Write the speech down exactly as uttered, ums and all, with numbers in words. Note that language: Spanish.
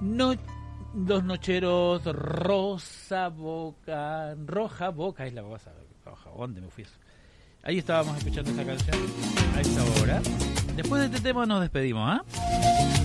No, Los Nocheros, Rosa Boca, Roja Boca, es la cosa, Roja, ¿dónde me fui eso? Ahí estábamos escuchando esa canción a esta hora. Después de este tema nos despedimos, ¿ah? ¿eh?